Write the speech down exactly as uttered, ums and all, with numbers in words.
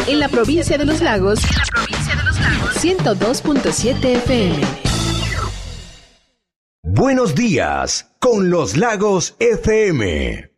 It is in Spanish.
En la provincia de Los Lagos, ciento dos punto siete F M. Buenos días con Los Lagos F M.